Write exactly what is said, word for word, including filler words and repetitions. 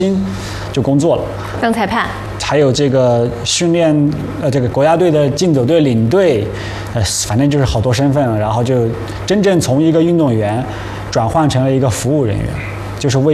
就工作了， 当裁判， 还有这个训练呃这个国家队的竞走队领队，呃反正就是好多身份，然后就真正从一个运动员转换成了一个服务人员，就是为